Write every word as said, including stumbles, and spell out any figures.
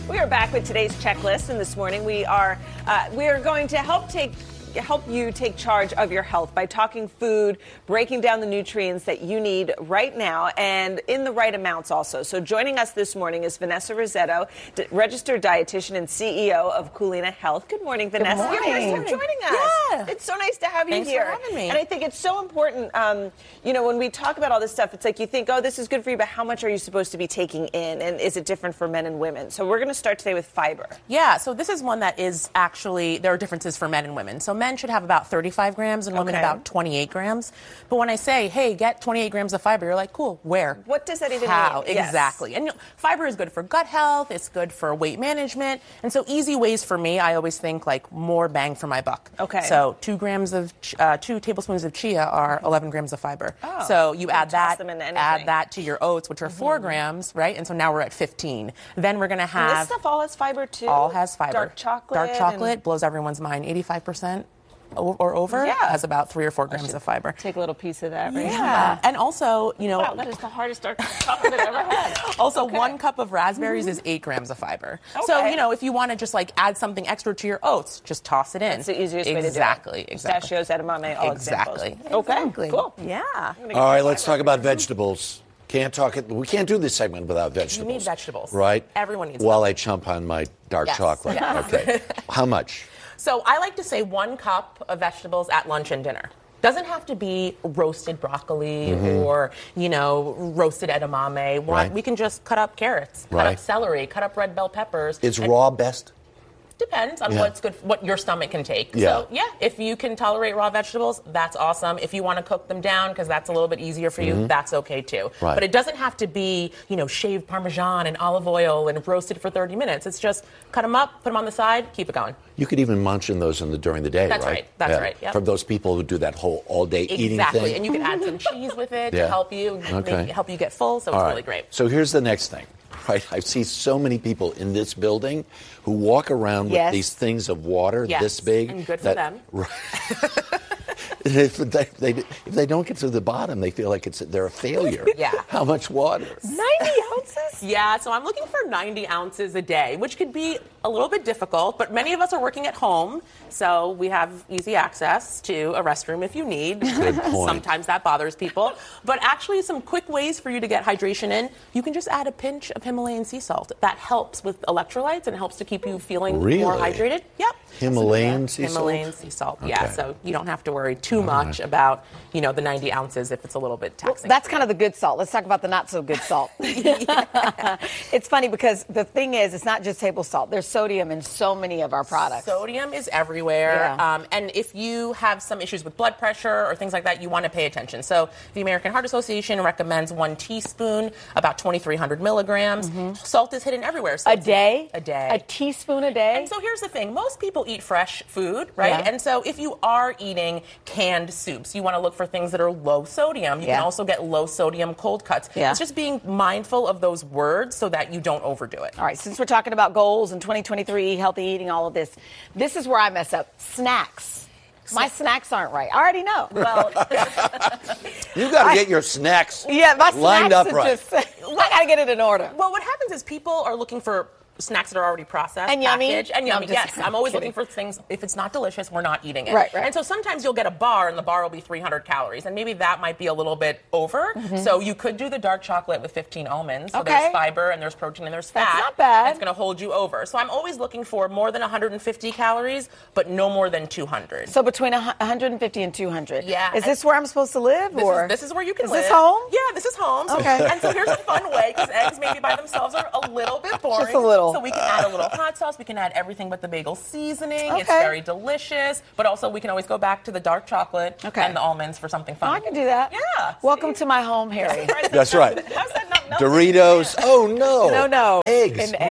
We are back with today's checklist, and this morning we are uh, we are going to help take help you take charge of your health by talking food, breaking down the nutrients that you need right now and in the right amounts also. So joining us this morning is Vanessa Rossetto, d- registered dietitian and C E O of Culina Health. Good morning, Vanessa. Good morning. You're first time joining us. Yeah. It's so nice to have you Thanks here. for having me. And I think it's so important, um, you know, when we talk about all this stuff, it's like you think, oh, this is good for you, but how much are you supposed to be taking in? And is it different for men and women? So we're going to start today with fiber. Yeah, so this is one that is actually, there are differences for men and women. So men should have about thirty-five grams and women Okay. about twenty-eight grams. But when I say, hey, get twenty-eight grams of fiber, you're like, cool, where? What does that even How? mean? Yes. Exactly. And you know, fiber is good for gut health, it's good for weight management. And so easy ways for me, I always think like more bang for my buck. Okay. So two grams of, ch- uh, two tablespoons of chia are eleven grams of fiber. Oh. So you add toss that, them into anything. add that to your oats, which are four grams, right? And so now we're at fifteen. Then we're going to have... And this stuff all has fiber too? All has fiber. Dark chocolate? Dark chocolate and- blows everyone's mind. eighty-five percent o- or over Yeah. has about three or four grams of fiber. Take a little piece of that right Yeah. now. And also, you know, Wow, that is the hardest dark chocolate I've ever had. also Okay. one cup of raspberries is eight grams of fiber. So, Okay. you know, if you want to just like add something extra to your oats, just toss it in. That's the easiest way to do it. Exactly. Exactly. Pistachios, edamame, all Exactly. examples. Okay, Exactly. cool. Yeah. All right, let's talk about vegetables. Can't talk it. We can't do this segment without vegetables. need vegetables. right? Everyone needs While them. I chomp on my dark Yes. chocolate. Yes. Okay. How much? So I like to say one cup of vegetables at lunch and dinner. Doesn't have to be roasted broccoli or, you know, roasted edamame. One- Right. We can just cut up carrots, cut Right. up celery, cut up red bell peppers. Is and- raw best? Depends on Yeah. what's good, what your stomach can take. Yeah. So, yeah, if you can tolerate raw vegetables, that's awesome. If you want to cook them down because that's a little bit easier for you, that's okay too. Right. But it doesn't have to be, you know, shaved Parmesan and olive oil and roasted for thirty minutes. It's just cut them up, put them on the side, keep it going. You could even munch in those in the during the day, That's right? right. That's right, yep. For those people who do that whole all-day eating Exactly. thing. And you can add some cheese with it Yeah. to help you, Okay. make, help you get full. So All it's right. really great. So here's the next thing. Right, I see so many people in this building who walk around Yes. with these things of water Yes, this big. and good for that- them. Right. if, they, they, if they don't get to the bottom, they feel like it's they're a failure. Yeah. How much water? ninety ounces? Yeah, so I'm looking for ninety ounces a day, which could be a little bit difficult, but many of us are working at home, so we have easy access to a restroom if you need. Good point. Sometimes that bothers people. But actually, some quick ways for you to get hydration in, you can just add a pinch of Himalayan sea salt. That helps with electrolytes and helps to keep you feeling more Really? hydrated. Yep. Himalayan sea salt? Himalayan sea salt, yeah. Okay. So you don't have to worry too much about, you know, the ninety ounces if it's a little bit taxing. That's kind of the good salt. Let's talk about the not so good salt. It's funny because the thing is, it's not just table salt. There's sodium in so many of our products. Sodium is everywhere. Yeah. Um, and if you have some issues with blood pressure or things like that, you want to pay attention. So the American Heart Association recommends one teaspoon, about twenty-three hundred milligrams. Salt is hidden everywhere. So A it's- day? A day. A teaspoon a day? And so here's the thing. Most people eat fresh food, right? Yeah. And so if you are eating canned soups, you want to look for things that are low sodium. You Yeah. can also get low sodium cold cuts. Yeah. It's just being mindful of those words so that you don't overdo it. All right, since we're talking about goals and twenty twenty-three, healthy eating, all of this, this is where I mess up. Snacks. My snacks aren't right. I already know. Well, You got to get your snacks Yeah, my lined snacks up are right. just, I got to get it in order. well, what happens is people are looking for snacks that are already processed, And yummy? packaged, and No, I'm yummy. just- Yes, I'm always kidding. looking for things. If it's not delicious, we're not eating it. Right, right. And so sometimes you'll get a bar, and the bar will be three hundred calories, and maybe that might be a little bit over. So you could do the dark chocolate with fifteen almonds. So Mm-hmm. Okay. there's fiber, and there's protein, and there's fat. That's not bad. It's going to hold you over. So I'm always looking for more than one hundred fifty calories, but no more than two hundred. So between one hundred fifty and two hundred. Yeah, Is and- this where I'm supposed to live? This or is, this is where you can Is live. this home? Yeah, this is home. So, Okay. And so here's a fun way, because eggs maybe by themselves are a little bit boring. Just a little. So we can add a little hot sauce. We can add everything but the bagel seasoning. It's Okay. very delicious. But also we can always go back to the dark chocolate Okay. and the almonds for something fun. Oh, I can do that. Yeah. Welcome to my home, Harry. That's right. How's that not melting? Doritos. Oh, no. No, no. Eggs. And What